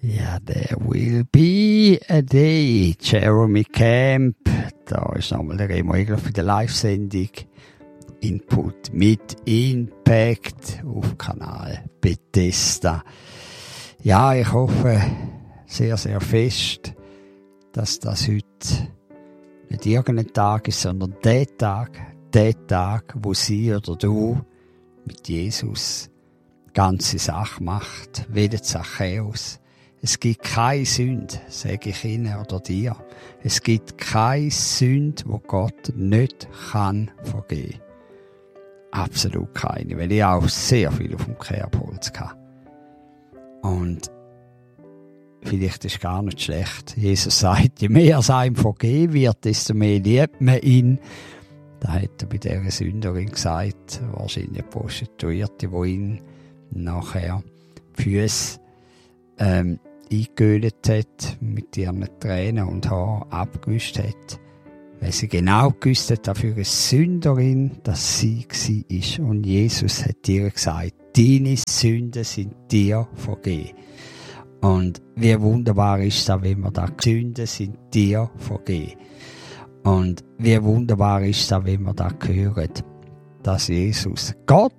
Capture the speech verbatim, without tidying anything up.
Ja, there will be a day. Jeremy Camp. Da ist nochmal der Remo Egler für die Live-Sendung. Input mit Impact auf Kanal Bethesda. Ja, ich hoffe sehr, sehr fest, dass das heute nicht irgendein Tag ist, sondern der Tag, der Tag, wo sie oder du mit Jesus ganze Sache macht, wie der Zachäus. Es gibt keine Sünde, sage ich Ihnen oder dir. Es gibt keine Sünde, wo Gott nicht kann vergeben. Absolut keine, weil ich auch sehr viel auf dem Kerbholz hatte. Und vielleicht ist es gar nicht schlecht. Jesus sagt, je mehr es einem vergeben wird, desto mehr liebt man ihn. Da hat er bei dieser Sünderin gesagt, wahrscheinlich eine Prostituierte, die ihn nachher die Füße ähm, eingeölt hat, mit ihren Tränen und Haaren abgewischt hat, weil sie genau gewusst hat, dafür eine Sünderin, dass sie war. Und Jesus hat ihr gesagt, deine Sünden sind dir vergeben. Und wie wunderbar ist das, wenn wir da Sünden sind dir vergeben. Und wie wunderbar ist das, wenn wir da hören, dass Jesus Gott